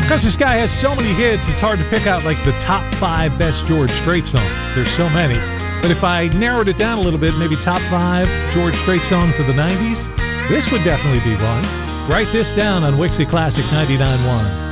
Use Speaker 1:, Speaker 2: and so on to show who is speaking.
Speaker 1: Because this guy has so many hits, it's hard to pick out like the top 5 best George Strait songs. There's so many. But if I narrowed it down a little bit, maybe top 5 George Strait songs of the 90s, this would definitely be one. Write this down on Wixie Classic 99.1.